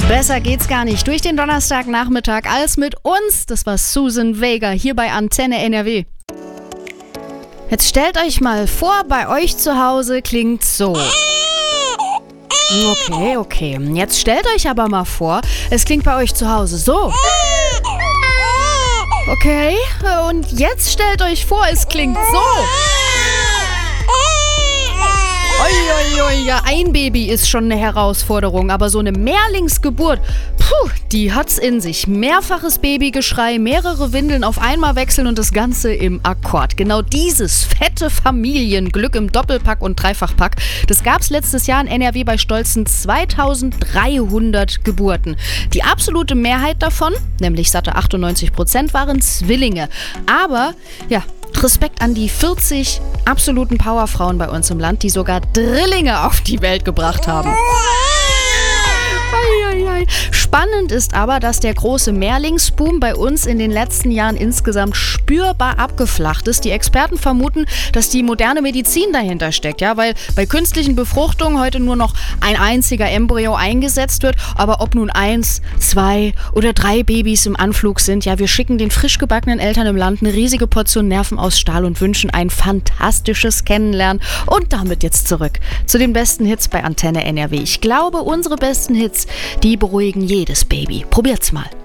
Besser geht's gar nicht durch den Donnerstagnachmittag als mit uns. Das war Susan Vega hier bei Antenne NRW. Jetzt stellt euch mal vor, bei euch zu Hause klingt's so. Okay. Jetzt stellt euch aber mal vor, es klingt bei euch zu Hause so. Okay, und jetzt stellt euch vor, es klingt so. Ja, ein Baby ist schon eine Herausforderung, aber so eine Mehrlingsgeburt, die hat's in sich. Mehrfaches Babygeschrei, mehrere Windeln auf einmal wechseln und das Ganze im Akkord. Genau dieses fette Familienglück im Doppelpack und Dreifachpack, das gab's letztes Jahr in NRW bei stolzen 2300 Geburten. Die absolute Mehrheit davon, nämlich satte 98%, waren Zwillinge. Aber, ja, Respekt an die 40 absoluten Powerfrauen bei uns im Land, die sogar Drillinge auf die Welt gebracht haben. Spannend ist aber, dass der große Mehrlingsboom bei uns in den letzten Jahren insgesamt spürbar abgeflacht ist. Die Experten vermuten, dass die moderne Medizin dahinter steckt, ja, weil bei künstlichen Befruchtungen heute nur noch ein einziger Embryo eingesetzt wird. Aber ob nun 1, 2 oder 3 Babys im Anflug sind, ja, wir schicken den frisch gebackenen Eltern im Land eine riesige Portion Nerven aus Stahl und wünschen ein fantastisches Kennenlernen. Und damit jetzt zurück zu den besten Hits bei Antenne NRW. Ich glaube, unsere besten Hits, die beruhigen jedes Baby. Probiert's mal.